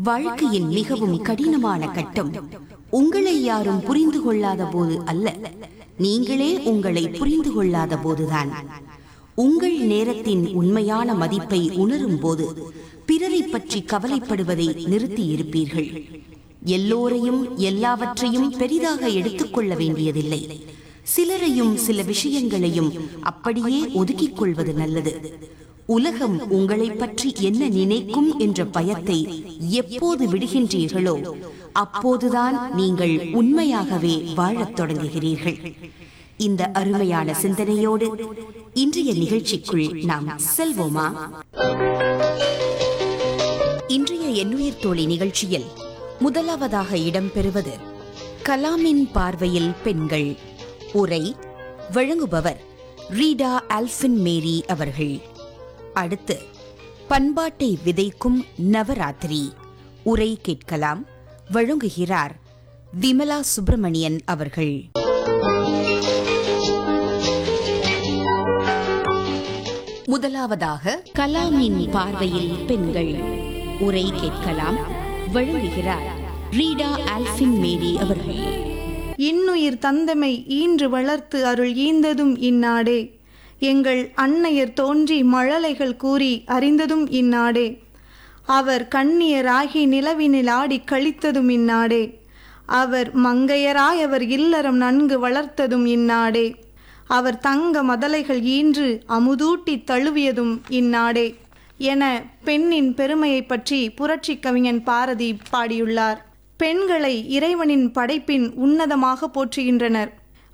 வாழ்க்கையின் மிகவும் கடினமான கட்டம் உங்களை யாரும் புரிந்து கொள்ளாத போது அல்ல, நீங்களே உங்களை புரிந்து கொள்ளாத போதுதான். உங்கள் நேரத்தின் உண்மையான மதிப்பை உணரும் போது பிறரை பற்றி கவலைப்படுவதை நிறுத்தி இருப்பீர்கள். எல்லோரையும் எல்லாவற்றையும் பெரிதாக எடுத்துக்கொள்ள வேண்டியதில்லை. சிலரையும் சில விஷயங்களையும் அப்படியே ஒதுக்கிக் கொள்வது நல்லது. உலகம் உங்களை பற்றி என்ன நினைக்கும் என்ற பயத்தை எப்போது விடுகின்றீர்களோ அப்போதுதான் நீங்கள் உண்மையாகவே வாழத் தொடங்குகிறீர்கள். இந்த அருமையான சிந்தனையோடு இன்றைய நிகழ்ச்சிக்குள் நாம் செல்வோமா? இன்றைய எண்ணுயிர் தோழி நிகழ்ச்சியில் முதலாவதாக இடம்பெறுவது கலாமின் பார்வையில் பெண்கள். உரை வழங்குபவர் ரீடா ஆல்ஃபின் மேரி அவர்கள். அடுத்து பண்பாட்டை விதைக்கும் நவராத்திரி உரை கேட்கலாம். வழங்குகிறார் விமலா சுப்பிரமணியன் அவர்கள். முதலாவதாக கலாமின் பார்வையில் பெண்கள் உரை கேட்கலாம். வழங்குகிறார் ரீடா ஆல்ஃபின் மேரி அவர்கள். இன்னுயிர் தந்தமை ஈன்று வளர்த்து அருள் ஈந்ததும் இந்நாடே, எங்கள் அன்னையர் தோன்றி மழலைகள் கூறி அறிந்ததும் இந்நாடே, அவர் கண்ணியராகி நிலவினில் ஆடி கழித்ததும் இந்நாடே, அவர் மங்கையராய் அவர் இல்லறம் நன்கு வளர்த்ததும் இந்நாடே, அவர் தங்க மதலைகள் ஈன்று அமுதூட்டி தழுவியதும் இந்நாடே என பெண்ணின் பெருமையை பற்றி புரட்சி கவிஞன் பாரதி பாடியுள்ளார். பெண்களை இறைவனின் படைப்பின் உன்னதமாக போற்றுகின்றனர்.